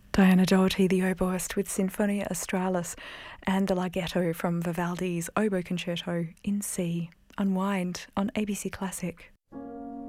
Diana Doherty, the oboist with Sinfonia Australis and the Larghetto from Vivaldi's Oboe Concerto in C. Unwind on ABC Classic.